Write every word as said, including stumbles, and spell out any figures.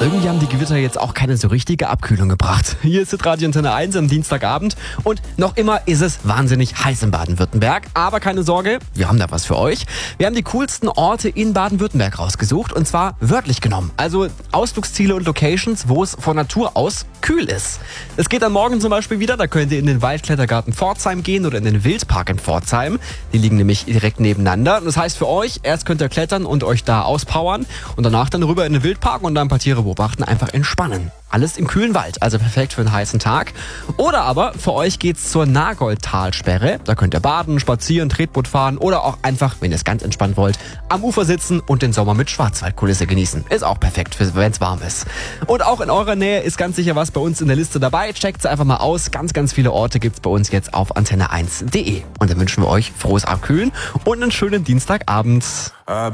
Irgendwie haben die Gewitter jetzt auch keine so richtige Abkühlung gebracht. Hier ist Radio Antenne eins am Dienstagabend und noch immer ist es wahnsinnig heiß in Baden-Württemberg. Aber keine Sorge, wir haben da was für euch. Wir haben die coolsten Orte in Baden-Württemberg rausgesucht und zwar wörtlich genommen. Also Ausflugsziele und Locations, wo es von Natur aus kühl ist. Es geht am Morgen zum Beispiel wieder, da könnt ihr in den Waldklettergarten Pforzheim gehen oder in den Wildpark in Pforzheim. Die liegen nämlich direkt nebeneinander. Das heißt für euch, erst könnt ihr klettern und euch da auspowern und danach dann rüber in den Wildpark und dann ein paar Tiere beobachten, einfach entspannen. Alles im kühlen Wald, also perfekt für einen heißen Tag. Oder aber für euch geht's zur Nagoldtalsperre. Da könnt ihr baden, spazieren, Tretboot fahren oder auch einfach, wenn ihr es ganz entspannt wollt, am Ufer sitzen und den Sommer mit Schwarzwaldkulisse genießen. Ist auch perfekt, wenn es warm ist. Und auch in eurer Nähe ist ganz sicher was bei uns in der Liste dabei. Checkt's einfach mal aus. Ganz, ganz viele Orte gibt's bei uns jetzt auf antenne eins punkt de. Und dann wünschen wir euch frohes Abkühlen und einen schönen Dienstagabend.